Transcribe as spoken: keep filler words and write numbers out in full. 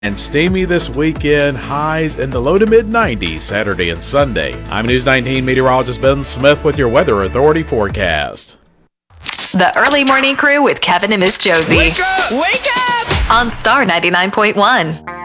and steamy this weekend, highs in the low to mid nineties Saturday and Sunday. I'm News nineteen meteorologist Ben Smith with your Weather Authority forecast. The Early Morning Crew with Kevin and Miss Josie. Wake up! Wake up! On Star ninety-nine point one.